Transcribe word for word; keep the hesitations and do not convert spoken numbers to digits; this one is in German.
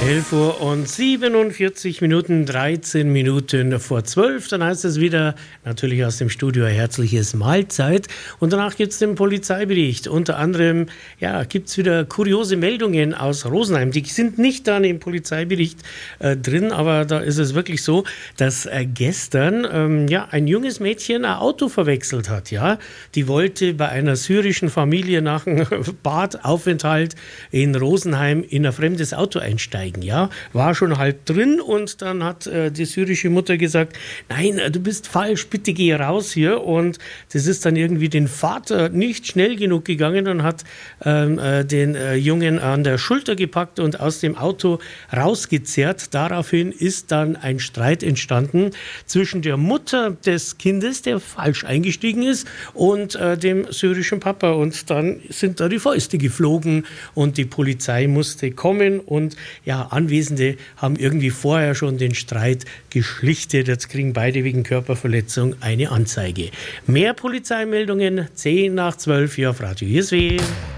elf Uhr und siebenundvierzig Minuten, dreizehn Minuten vor zwölf. Dann heißt es wieder, natürlich aus dem Studio, ein herzliches Mahlzeit. Und danach gibt es den Polizeibericht. Unter anderem ja, gibt es wieder kuriose Meldungen aus Rosenheim. Die sind nicht dann im Polizeibericht äh, drin, aber da ist es wirklich so, dass äh, gestern ähm, ja, ein junges Mädchen ein Auto verwechselt hat. Ja? Die wollte bei einer syrischen Familie nach einem Badaufenthalt in Rosenheim in ein fremdes Auto einsteigen. Ja, war schon halb drin und dann hat äh, die syrische Mutter gesagt, nein, du bist falsch, bitte geh raus hier. Und das ist dann irgendwie den Vater nicht schnell genug gegangen und hat ähm, äh, den äh, Jungen an der Schulter gepackt und aus dem Auto rausgezerrt. Daraufhin ist dann ein Streit entstanden zwischen der Mutter des Kindes, der falsch eingestiegen ist, und äh, dem syrischen Papa. Und dann sind da die Fäuste geflogen und die Polizei musste kommen und ja, Anwesende haben irgendwie vorher schon den Streit geschlichtet. Jetzt kriegen beide wegen Körperverletzung eine Anzeige. Mehr Polizeimeldungen, zehn nach zwölf hier auf Radio I S W.